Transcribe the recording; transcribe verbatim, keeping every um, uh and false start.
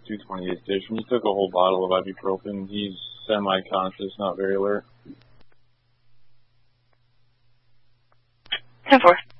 two twenty-eight station. He took a whole bottle of ibuprofen. He's semi-conscious, not very alert. ten four.